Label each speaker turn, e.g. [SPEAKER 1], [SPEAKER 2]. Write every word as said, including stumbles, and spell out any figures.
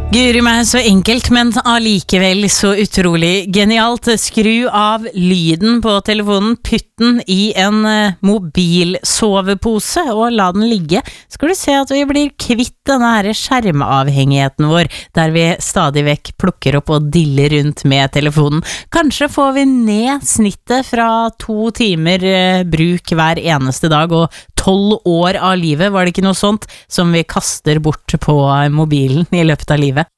[SPEAKER 1] Guri meg, så enkelt, men allikevel så utrolig genialt. Skru av lyden på telefonen, putt den i en uh, mobilsovepose og la den ligge. Skal du se at vi blir kvitt denne her skjermavhengigheten vår, der vi stadig vekk plukker opp og diller rundt med telefonen. Kanskje får vi ned snittet fra to timer uh, bruk hver eneste dag, og tolv år av livet, var det ikke noe sånt, som vi kaster bort på mobilen i løpet av livet?